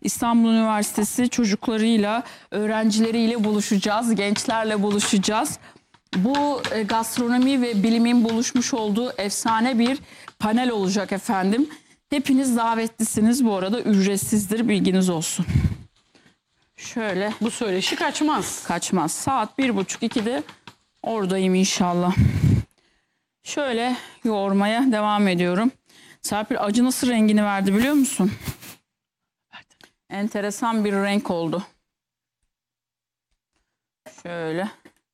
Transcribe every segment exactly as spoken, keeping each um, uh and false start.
İstanbul Üniversitesi çocuklarıyla, öğrencileriyle buluşacağız, gençlerle buluşacağız. Bu e, gastronomi ve bilimin buluşmuş olduğu efsane bir panel olacak efendim. Hepiniz davetlisiniz, bu arada ücretsizdir, bilginiz olsun. Şöyle. Bu söyleşi kaçmaz. Kaçmaz. Saat bir buçuk ikide oradayım inşallah. Şöyle yoğurmaya devam ediyorum. Serpil, acı nasıl rengini verdi biliyor musun? Enteresan bir renk oldu. Şöyle.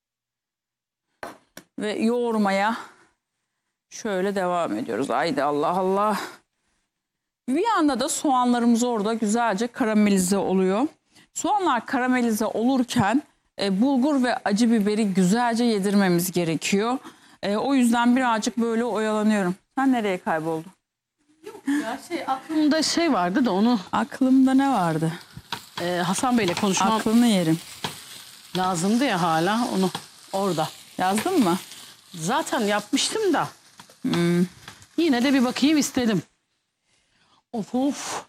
Ve yoğurmaya şöyle devam ediyoruz. Haydi Allah Allah. Bir yanda da soğanlarımız orada güzelce karamelize oluyor. Soğanlar karamelize olurken e, bulgur ve acı biberi güzelce yedirmemiz gerekiyor. E, o yüzden birazcık böyle oyalanıyorum. Sen nereye kayboldun? Yok ya, şey aklımda şey vardı da onu Aklımda ne vardı? e, Hasan Bey'le konuşmam Aklını yerim. lazımdı ya, hala onu orada. Yazdın mı? Zaten yapmıştım da. Hmm. Yine de bir bakayım istedim. Of of.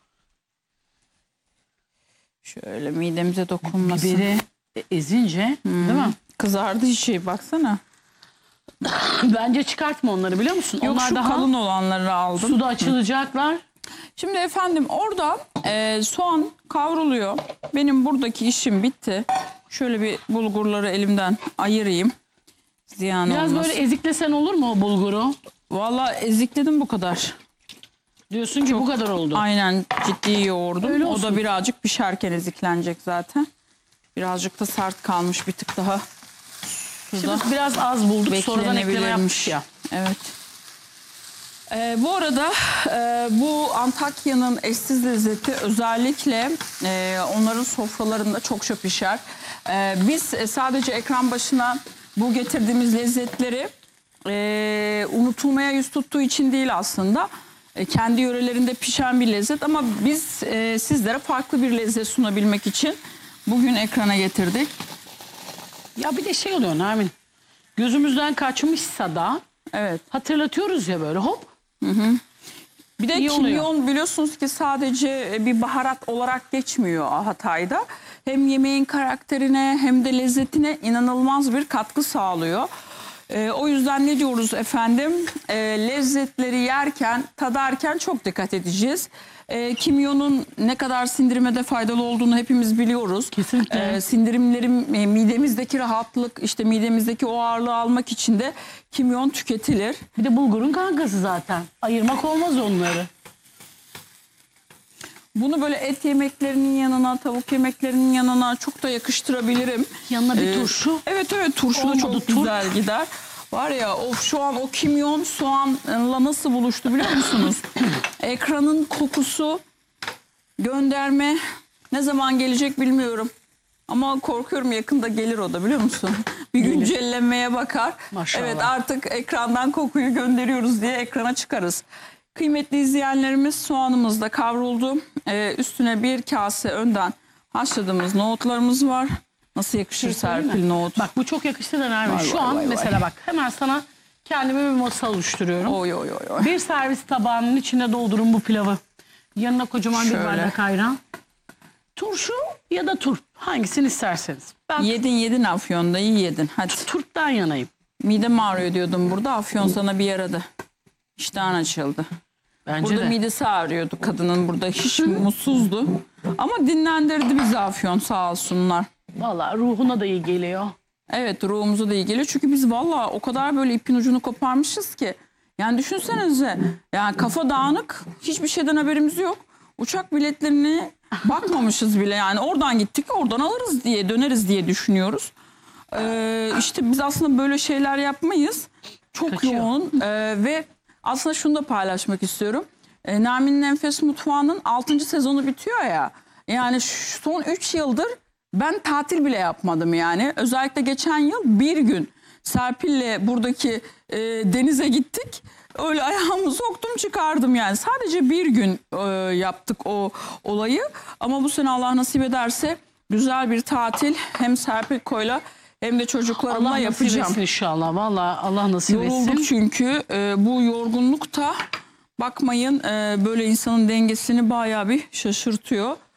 Şöyle midemize dokunmasın. Biberi ezince Hmm. değil mi? Kızardı işi, baksana. Bence çıkartma onları, biliyor musun? Yok, Onlar şu daha kalın olanları aldım. suda açılacaklar. Şimdi efendim orada e, soğan kavruluyor. Benim buradaki işim bitti. Şöyle bir bulgurları elimden ayırayım. Ziyan Biraz olmasın. böyle eziklesen olur mu o bulguru? Vallahi ezikledim bu kadar. Diyorsun ki bu kadar oldu. Aynen, ciddi yoğurdum. Öyle O olsun. da birazcık pişerken eziklenecek zaten. Birazcık da sert kalmış, bir tık daha Şimdi suda biraz az bulduk, sonradan ekleme yapmış beklenebilirmiş ya. Evet. Ee, bu arada e, bu Antakya'nın eşsiz lezzeti özellikle e, onların sofralarında çokça pişer. E, biz e, sadece ekran başına bu getirdiğimiz lezzetleri e, unutulmaya yüz tuttuğu için değil aslında. E, kendi yörelerinde pişen bir lezzet, ama biz e, sizlere farklı bir lezzet sunabilmek için bugün ekrana getirdik. Ya bir de şey oluyor Nermin. Gözümüzden kaçmışsa da Evet. hatırlatıyoruz ya böyle hop. Bir de İyi kimyon oluyor. biliyorsunuz ki sadece bir baharat olarak geçmiyor Hatay'da. Hem yemeğin karakterine hem de lezzetine inanılmaz bir katkı sağlıyor. Ee, o yüzden ne diyoruz efendim? Ee, lezzetleri yerken, tadarken çok dikkat edeceğiz. Ee, kimyonun ne kadar sindirime faydalı olduğunu hepimiz biliyoruz. Kesinlikle. Ee, sindirimlerin, e, midemizdeki rahatlık, işte midemizdeki o ağırlığı almak için de kimyon tüketilir. Bir de bulgurun kankası zaten. Ayırmak olmaz onları. Bunu böyle et yemeklerinin yanına, tavuk yemeklerinin yanına çok da yakıştırabilirim. Yanına bir Ee, turşu. Evet evet, turşu da Olmadı çok turp. güzel gider. Var ya, of, şu an o kimyon soğanla nasıl buluştu biliyor musunuz? Ekranın kokusu, gönderme ne zaman gelecek bilmiyorum. Ama korkuyorum yakında gelir o da, biliyor musun? Bir güncellemeye bakar. Maşallah. Evet, artık ekrandan kokuyu gönderiyoruz diye ekrana çıkarız. Kıymetli izleyenlerimiz, soğanımız da kavruldu. Ee, üstüne bir kase önden haşladığımız nohutlarımız var. Nasıl yakışır Serpil nohut? Bak bu çok yakıştı da Nermin. Vay Şu vay an vay mesela vay. bak hemen sana kendime bir masa oluşturuyorum. Oy oy oy oy. Bir servis tabağının içine doldurun bu pilavı. Yanına kocaman Şöyle. bir bardak ayran. Turşu ya da turp. Hangisini isterseniz. Ben Yedin yedin Afyon'da, iyi yedin. Hadi. turptan yanayım. Midem ağrıyor diyordum burada. Afyon sana bir yaradı. İştahın açıldı. Bence Burada de. midesi ağrıyordu kadının, burada hiç mutsuzdu. Ama dinlendirdi bizi Afyon, sağ olsunlar. Vallahi ruhuna da iyi geliyor. Evet, ruhumuza da iyi geliyor. Çünkü biz vallahi o kadar böyle ipin ucunu koparmışız ki. Yani düşünsenize, yani kafa dağınık, hiçbir şeyden haberimiz yok. Uçak biletlerine bakmamışız bile, yani oradan gittik oradan alırız diye, döneriz diye düşünüyoruz. Ee, işte biz aslında böyle şeyler yapmayız. Çok Kaçıyor. yoğun ee, ve aslında şunu da paylaşmak istiyorum. Ee, Nermin'in Enfes Mutfağı'nın altıncı sezonu bitiyor ya. Yani şu son üç yıldır ben tatil bile yapmadım yani. Özellikle geçen yıl bir gün Serpil'le buradaki e, denize gittik. Öyle ayağımı soktum çıkardım yani. Sadece bir gün e, yaptık o olayı. Ama bu sene Allah nasip ederse güzel bir tatil hem Serpil Koy'la hem de çocuklarımla Allah nasip yapacağım. etsin inşallah. Vallahi Allah nasip Yorulduk etsin. çünkü e, bu yorgunluk da bakmayın e, böyle insanın dengesini bayağı bir şaşırtıyor.